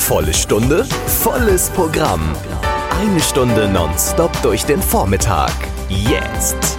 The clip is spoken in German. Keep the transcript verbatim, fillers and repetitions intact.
Volle Stunde, volles Programm. Eine Stunde nonstop durch den Vormittag. Jetzt